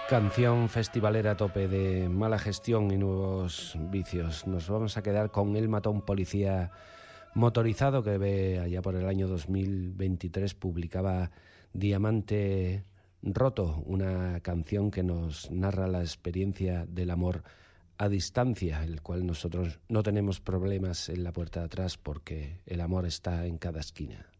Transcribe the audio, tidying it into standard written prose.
Canción festivalera a tope de mala gestión y nuevos vicios. Nos vamos a quedar con El mató a un policía motorizado, que allá por el año 2023 publicaba Diamante Roto, una canción que nos narra la experiencia del amor a distancia, el cual nosotros no tenemos problemas en la puerta de atrás porque el amor está en cada esquina.